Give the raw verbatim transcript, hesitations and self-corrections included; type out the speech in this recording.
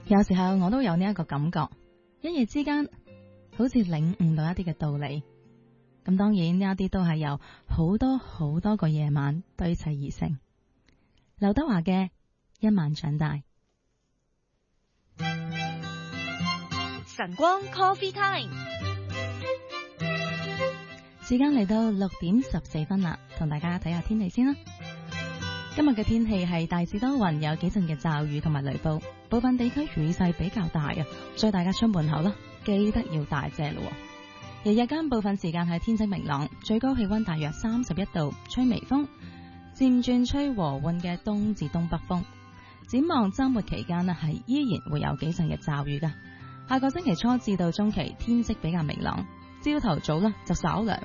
有時候我都有呢一個感覺，一夜之間好似領悟到一啲嘅道理。咁當然呢一啲都係由好多好多個夜晚堆砌而成。劉德華嘅一晚長大。 晨光 Coffee Time， 時間嚟到六點十四分啦，同大家睇下天氣先啦。今日嘅天氣係大致多雲，有幾陣嘅驟雨同埋雷暴，部分地區雨勢比較大啊，所以大家出門口啦，記得要帶遮咯。而日間部分時間係天色明朗，最高氣溫大約三十一度，吹微風，漸轉吹和緩嘅東至東北風。展望周末期間呢，係依然會有幾陣嘅驟雨噶。下個星期初至到中期天色比較明朗，朝頭早啦就稍涼。